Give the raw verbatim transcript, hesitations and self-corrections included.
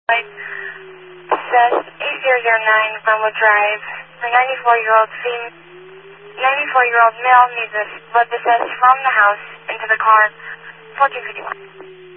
Says eight zero zero nine Glenwood Drive. The ninety-four-year-old female, ninety-four-year-old male needs a blood test from the house into the car. fourteen fifty-one.